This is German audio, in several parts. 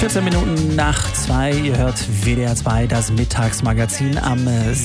14 Minuten nach 2, ihr hört WDR 2, das Mittagsmagazin am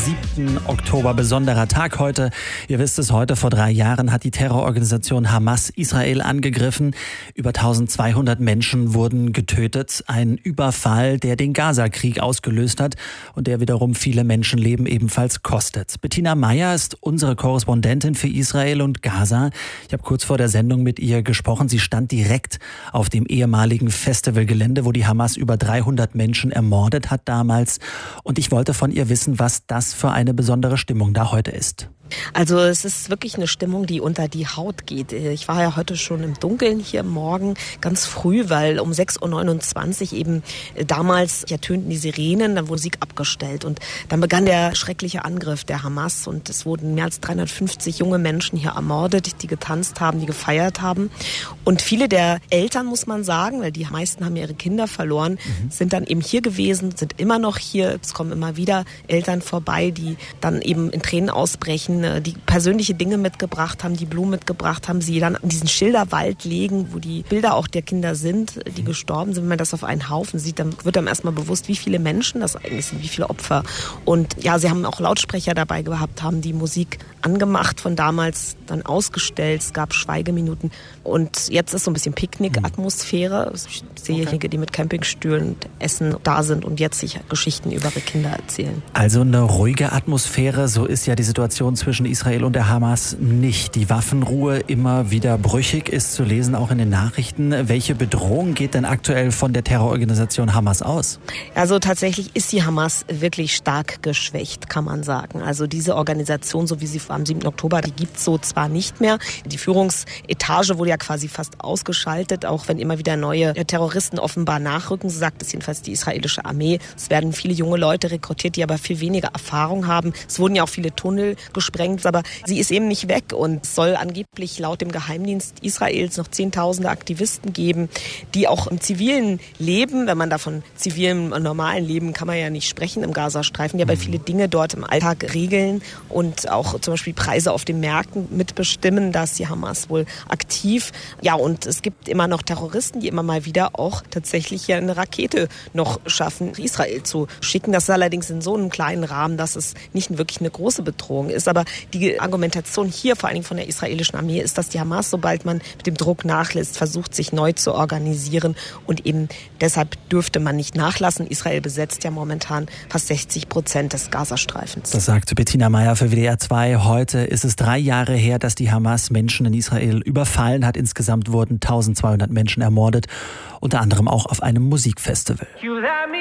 7. Oktober, besonderer Tag heute. Ihr wisst es, heute vor 3 Jahren hat die Terrororganisation Hamas Israel angegriffen. Über 1200 Menschen wurden getötet. Ein Überfall, der den Gaza-Krieg ausgelöst hat und der wiederum viele Menschenleben ebenfalls kostet. Bettina Meyer ist unsere Korrespondentin für Israel und Gaza. Ich habe kurz vor der Sendung mit ihr gesprochen. Sie stand direkt auf dem ehemaligen Festivalgelände, wo die Hamas über 300 Menschen ermordet hat damals. Und ich wollte von ihr wissen, was das für eine besondere Stimmung da heute ist. Also es ist wirklich eine Stimmung, die unter die Haut geht. Ich war ja heute schon im Dunkeln hier morgen, ganz früh, weil um 6.29 Uhr eben damals tönten die Sirenen, dann wurde Musik abgestellt und dann begann der schreckliche Angriff der Hamas und es wurden mehr als 350 junge Menschen hier ermordet, die getanzt haben, die gefeiert haben. Und viele der Eltern, muss man sagen, weil die meisten haben ihre Kinder verloren, sind dann eben hier gewesen, sind immer noch hier. Es kommen immer wieder Eltern vorbei, die dann eben in Tränen ausbrechen, die persönliche Dinge mitgebracht haben, die Blumen mitgebracht haben, sie dann in diesen Schilderwald legen, wo die Bilder auch der Kinder sind, die gestorben sind. Wenn man das auf einen Haufen sieht, dann wird einem erstmal bewusst, wie viele Menschen das eigentlich sind, wie viele Opfer. Und ja, sie haben auch Lautsprecher dabei gehabt, haben die Musik angemacht von damals, dann ausgestellt, es gab Schweigeminuten. Und jetzt ist so ein bisschen Picknick-Atmosphäre. Ich sehe hier, die mit Campingstühlen und Essen da sind und jetzt sich Geschichten über ihre Kinder erzählen. Also eine ruhige Atmosphäre, so ist ja die Situation zwischen Israel und der Hamas nicht. Die Waffenruhe immer wieder brüchig, ist zu lesen, auch in den Nachrichten. Welche Bedrohung geht denn aktuell von der Terrororganisation Hamas aus? Also tatsächlich ist die Hamas wirklich stark geschwächt, kann man sagen. Also diese Organisation, so wie sie am 7. Oktober, die gibt es so zwar nicht mehr. Die Führungsetage wurde ja quasi fast ausgeschaltet, auch wenn immer wieder neue Terroristen offenbar nachrücken. So sagt es jedenfalls die israelische Armee. Es werden viele junge Leute rekrutiert, die aber viel weniger Erfahrung haben. Es wurden ja auch viele Tunnel gesprengt, aber sie ist eben nicht weg und es soll angeblich laut dem Geheimdienst Israels noch Zehntausende Aktivisten geben, die auch im zivilen Leben, wenn man da von zivilem, normalen Leben kann man ja nicht sprechen im Gazastreifen, die aber viele Dinge dort im Alltag regeln und auch zum Beispiel Preise auf den Märkten mitbestimmen. Da ist die Hamas wohl aktiv. Ja, und es gibt immer noch Terroristen, die immer mal wieder auch tatsächlich ja eine Rakete noch schaffen, Israel zu schicken. Das ist allerdings in so einem kleinen Rahmen, dass es nicht wirklich eine große Bedrohung ist. Aber die Argumentation hier, vor allen Dingen von der israelischen Armee, ist, dass die Hamas, sobald man mit dem Druck nachlässt, versucht, sich neu zu organisieren. Und eben deshalb dürfte man nicht nachlassen. Israel besetzt ja momentan fast 60% des Gazastreifens. Das sagte Bettina Meyer für WDR 2. Heute ist es 3 Jahre her, dass die Hamas Menschen in Israel überfallen hat. Insgesamt wurden 1200 Menschen ermordet, unter anderem auch auf einem Musikfestival.